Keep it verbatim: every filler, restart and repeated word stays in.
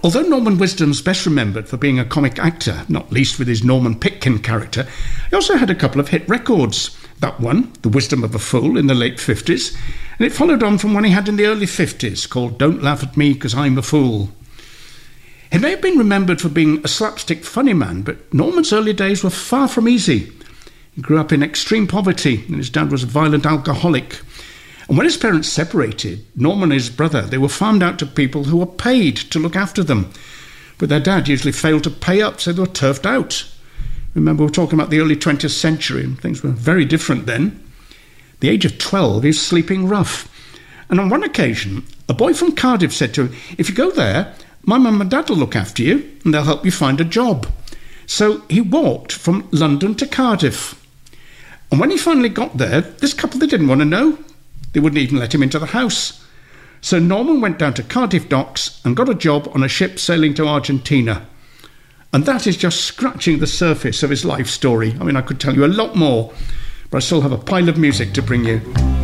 Although Norman Wisdom's best remembered for being a comic actor, not least with his Norman Pitkin character, he also had a couple of hit records. That one, The Wisdom of a Fool, in the late fifties, and it followed on from one he had in the early fifties called Don't Laugh at Me 'Cause I'm a Fool. He may have been remembered for being a slapstick funny man, but Norman's early days were far from easy. He grew up in extreme poverty, and his dad was a violent alcoholic. And when his parents separated, Norman and his brother, they were farmed out to people who were paid to look after them. But their dad usually failed to pay up, so they were turfed out. Remember, we're talking about the early twentieth century, and things were very different then. At the age of twelve, he was sleeping rough. And on one occasion, a boy from Cardiff said to him, "If you go there, my mum and dad will look after you, and they'll help you find a job." So he walked from London to Cardiff. And when he finally got there, this couple, they didn't want to know. They wouldn't even let him into the house. So Norman went down to Cardiff docks and got a job on a ship sailing to Argentina. And that is just scratching the surface of his life story. I mean, I could tell you a lot more, but I still have a pile of music to bring you.